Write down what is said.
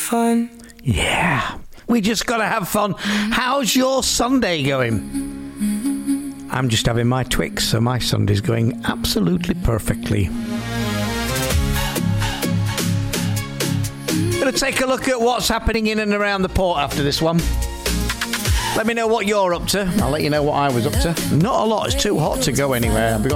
fun. Yeah, we just got to have fun. How's your Sunday going? I'm just having my Twix, so my Sunday's going absolutely perfectly. Going to take a look at what's happening in and around the port after this one. Let me know what you're up to. I'll let you know what I was up to. Not a lot. It's too hot to go anywhere.